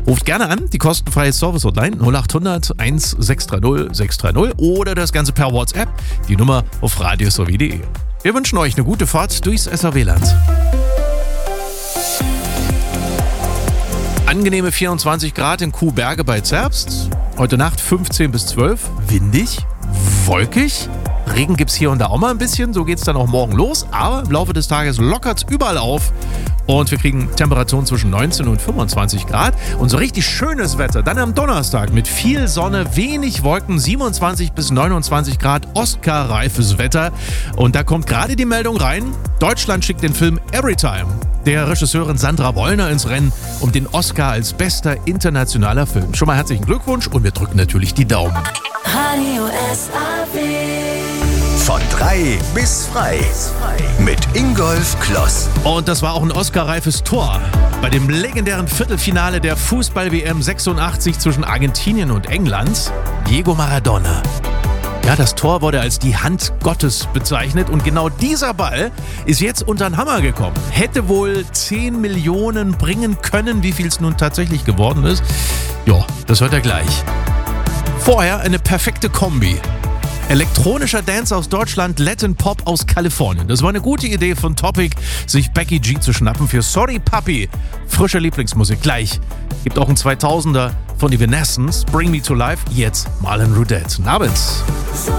Ruft gerne an, die kostenfreie Service-Hotline 0800 1630 630 oder das Ganze per WhatsApp, die Nummer auf radiosw.de. Wir wünschen euch eine gute Fahrt durchs SAW-Land. Angenehme 24 Grad in Kuhberge bei Zerbst. Heute Nacht 15 bis 12. Windig, wolkig. Regen gibt's hier und da auch mal ein bisschen. So geht's dann auch morgen los. Aber im Laufe des Tages lockert's überall auf. Und wir kriegen Temperaturen zwischen 19 und 25 Grad. Und so richtig schönes Wetter dann am Donnerstag mit viel Sonne, wenig Wolken, 27 bis 29 Grad, Oscar-reifes Wetter. Und da kommt gerade die Meldung rein, Deutschland schickt den Film Everytime der Regisseurin Sandra Wollner ins Rennen um den Oscar als bester internationaler Film. Schon mal herzlichen Glückwunsch und wir drücken natürlich die Daumen. Radio SAW. Von 3 bis frei mit Ingolf Kloss. Und das war auch ein Oscar-reifes Tor bei dem legendären Viertelfinale der Fußball-WM 86 zwischen Argentinien und England. Diego Maradona. Ja, das Tor wurde als die Hand Gottes bezeichnet und genau dieser Ball ist jetzt unter den Hammer gekommen. Hätte wohl 10 Millionen bringen können, wie viel es nun tatsächlich geworden ist. Ja, das hört ihr gleich. Vorher eine perfekte Kombi. Elektronischer Dance aus Deutschland, Latin Pop aus Kalifornien. Das war eine gute Idee von Topic, sich Becky G zu schnappen für Sorry Papi. Frische Lieblingsmusik gleich. Gibt auch einen 2000er von Evanescence, Bring Me to Life, jetzt Marlon Rudette. Guten Abend.